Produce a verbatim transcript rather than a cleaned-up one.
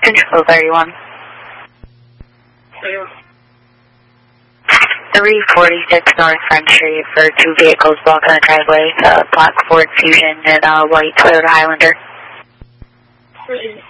Control thirty-one. three forty-six North Front Street for two vehicles blocking the driveway. Uh, black Ford Fusion and a white Toyota Highlander. Three